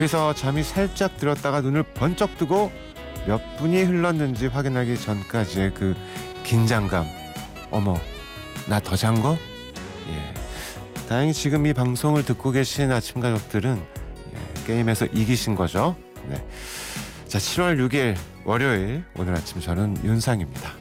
그래서 잠이 살짝 들었다가 눈을 번쩍 뜨고 몇 분이 흘렀는지 확인하기 전까지의 그 긴장감. 어머, 나 더 잔 거? 예. 다행히 지금 이 방송을 듣고 계신 아침 가족들은 게임에서 이기신 거죠. 네. 자, 7월 6일 월요일 오늘 아침 저는 윤상입니다.